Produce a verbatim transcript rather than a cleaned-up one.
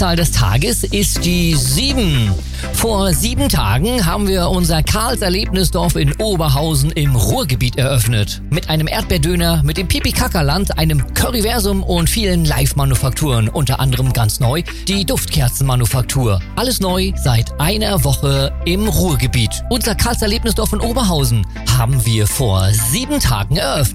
Zahl des Tages ist die sieben. Vor sieben Tagen haben wir unser Karls Erlebnisdorf in Oberhausen im Ruhrgebiet eröffnet. Mit einem Erdbeerdöner, mit dem Pipi-Kaka-Land, einem Curryversum und vielen Live-Manufakturen. Unter anderem ganz neu die Duftkerzenmanufaktur. Alles neu seit einer Woche im Ruhrgebiet. Unser Karls Erlebnisdorf in Oberhausen haben wir vor sieben Tagen eröffnet.